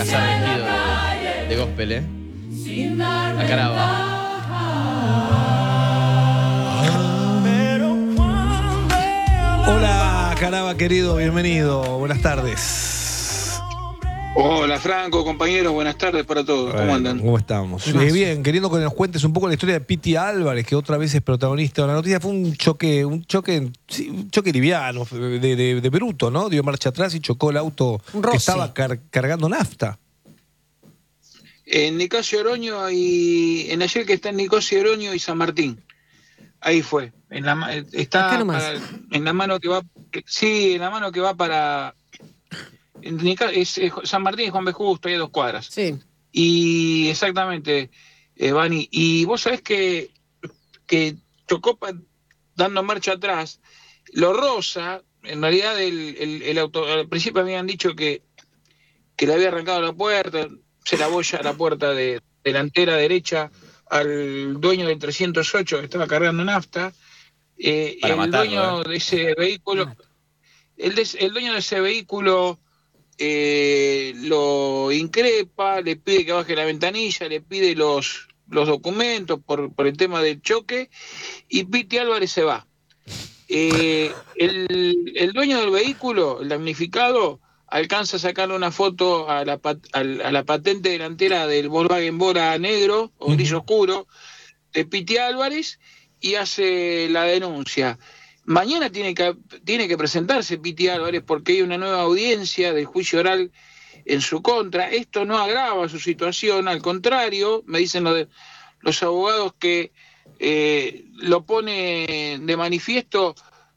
Vestido de gospel, La caraba. Hola, caraba querido, bienvenido. Buenas tardes. Hola Franco, compañeros, buenas tardes para todos. ¿Cómo andan? ¿Cómo estamos? Bien, queriendo que nos cuentes un poco la historia de Piti Álvarez, que otra vez es protagonista de la noticia. Fue un choque liviano, de bruto, ¿no? Dio marcha atrás y chocó el auto que estaba cargando nafta. En Nicasio Oroño y en ayer que está en Nicasio Oroño y San Martín. Ahí fue. Está en la mano que va. Sí, en la mano que va para. San Martín y Juan B. Justo, hay a 2 cuadras. Sí. Y exactamente, Vani. Y vos sabés que chocó dando marcha atrás. Lo rosa, en realidad el auto. Al principio habían dicho que le había arrancado la puerta. Se la boya la puerta delantera derecha al dueño del 308 que estaba cargando nafta. El dueño de ese vehículo, el dueño de ese vehículo lo increpa, le pide que baje la ventanilla, le pide los documentos por el tema del choque, y Piti Álvarez se va. El dueño del vehículo, el damnificado, alcanza a sacarle una foto a la patente delantera del Volkswagen Bora negro o gris oscuro de Piti Álvarez y hace la denuncia. Mañana tiene que presentarse Piti Álvarez porque hay una nueva audiencia del juicio oral en su contra. Esto no agrava su situación, al contrario, me dicen los abogados que lo pone de manifiesto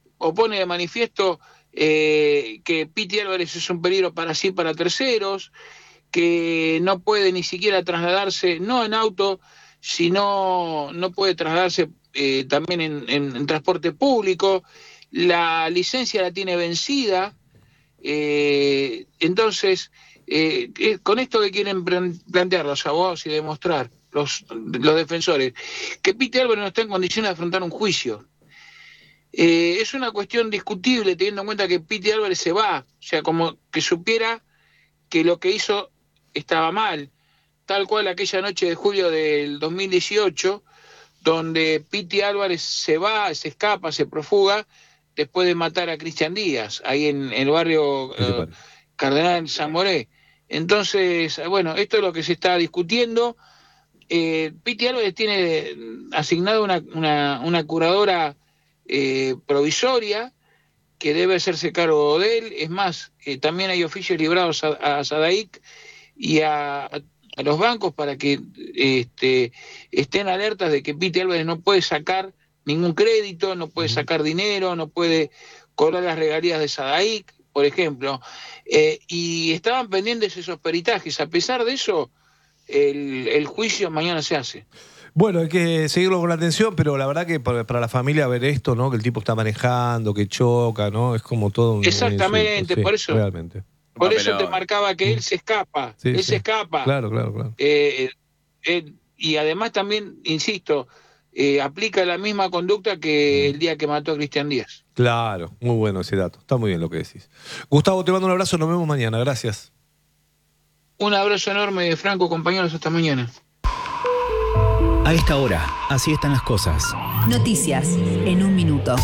que Piti Álvarez es un peligro para sí, para terceros, que no puede ni siquiera trasladarse, no en auto, sino no puede trasladarse también en transporte público, la licencia la tiene vencida, entonces, con esto que quieren plantear los abogados y demostrar los defensores, que Piti Álvarez no está en condiciones de afrontar un juicio. Es una cuestión discutible teniendo en cuenta que Piti Álvarez se va, o sea, como que supiera que lo que hizo estaba mal, tal cual aquella noche de julio del 2018, donde Piti Álvarez se va, se escapa, se profuga, después de matar a Cristian Díaz, ahí en el barrio Cardenal Zamoré. Entonces, bueno, esto es lo que se está discutiendo. Piti Álvarez tiene asignado una curadora provisoria que debe hacerse cargo de él. Es más, también hay oficios librados a SADAIC y a los bancos para que estén alertas de que Piti Álvarez no puede sacar ningún crédito, no puede sacar dinero, no puede cobrar las regalías de SADAIC, por ejemplo, y estaban pendientes esos peritajes. A pesar de eso, el juicio mañana se hace. Bueno, hay que seguirlo con atención, pero la verdad que para la familia ver esto, ¿no? Que el tipo está manejando, que choca, ¿no? Es como todo un... Exactamente, sí, por eso. Realmente. Por eso te marcaba que él se escapa. Sí, se escapa. Claro. Y además también, insisto, aplica la misma conducta que el día que mató a Cristian Díaz. Claro, muy bueno ese dato. Está muy bien lo que decís. Gustavo, te mando un abrazo, nos vemos mañana. Gracias. Un abrazo enorme, Franco, compañeros, hasta mañana. A esta hora, así están las cosas. Noticias en un minuto.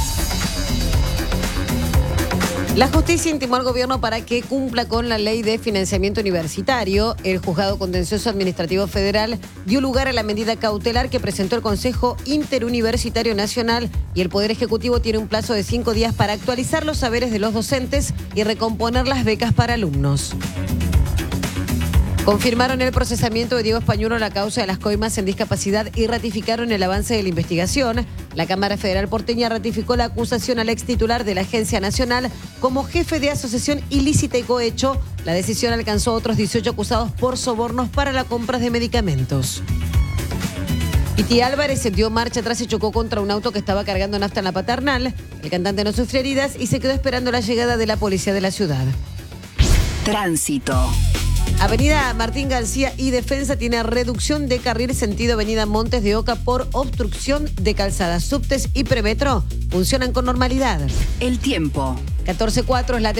La justicia intimó al gobierno para que cumpla con la ley de financiamiento universitario. El juzgado contencioso administrativo federal dio lugar a la medida cautelar que presentó el Consejo Interuniversitario Nacional y el Poder Ejecutivo tiene un plazo de 5 días para actualizar los saberes de los docentes y recomponer las becas para alumnos. Confirmaron el procesamiento de Diego Españuelo a la causa de las coimas en discapacidad y ratificaron el avance de la investigación. La Cámara Federal porteña ratificó la acusación al ex titular de la Agencia Nacional como jefe de asociación ilícita y cohecho. La decisión alcanzó a otros 18 acusados por sobornos para la compra de medicamentos. Piti Álvarez se dio marcha atrás y chocó contra un auto que estaba cargando nafta en la Paternal. El cantante no sufrió heridas y se quedó esperando la llegada de la policía de la ciudad. Tránsito. Avenida Martín García y Defensa tiene reducción de carril sentido Avenida Montes de Oca por obstrucción de calzadas. Subtes y Premetro funcionan con normalidad. El tiempo. 14:04 es la